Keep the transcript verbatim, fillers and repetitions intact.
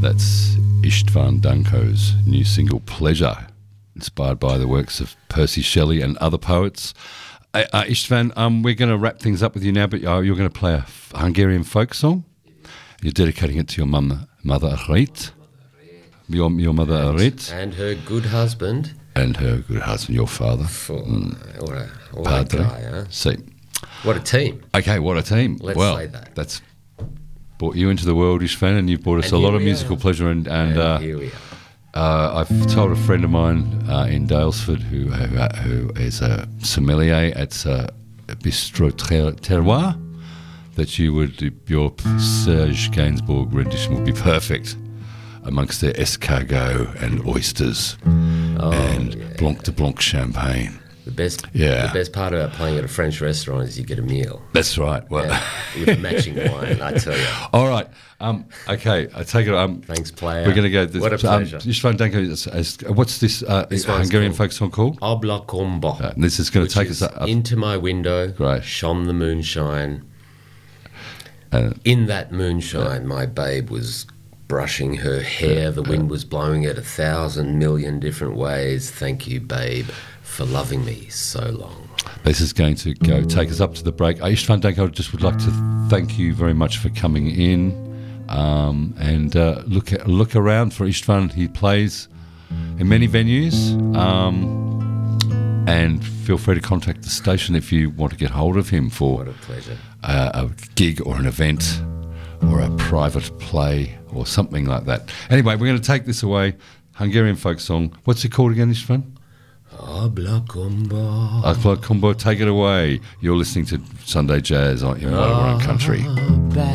That's Istvan Danko's new single, Pleasure, inspired by the works of Percy Shelley and other poets. Uh, uh, Istvan, um, we're going to wrap things up with you now, but uh, you're going to play a f- Hungarian folk song. You're dedicating it to your mum, mother Arit, your, your mother Arit. And her good husband. And her good husband, your father. For, mm. What a, what a guy, huh? See. What a team. Okay, what a team. Let's well, say that. That's brought you into the world, Istvan, and you've brought us And a lot of we musical are. pleasure. And, and, And uh, here we are. Uh, I've told a friend of mine uh, in Dalesford who, who who is a sommelier at uh, Bistro Ter- Terroir that you would your Serge Gainsbourg rendition would be perfect amongst their escargot and oysters Oh, and yeah. Blanc de Blanc champagne. The best, Yeah. the best part about playing at a French restaurant is you get a meal. That's right. Well, Yeah, with matching wine, I tell you. all right. Um, okay, I take it. Um, Thanks, player. We're going to go. This, What a pleasure. Um, Istvan Danko, is- is- what's this, uh, This one's Hungarian called folk song called? Obla Combo. Uh, this is going to take us up. up Into my window, Great. shone the moonshine. uh, In that moonshine, my babe was brushing her hair. The wind was blowing it a thousand million different ways. Thank you, babe, for loving me so long. This is going to go take us up to the break. Istvan Danko, I just would like to thank you very much for coming in, um, and uh, look at, look around for Istvan. He plays in many venues, um, and feel free to contact the station if you want to get hold of him for What a pleasure. uh, a gig or an event or a private play or something like that. Anyway, we're going to take this away. Hungarian folk song. What's it called again, Istvan? Obla Combo. Akla Kumbo, take it away. You're listening to Sunday Jazz on in Waterwater Country.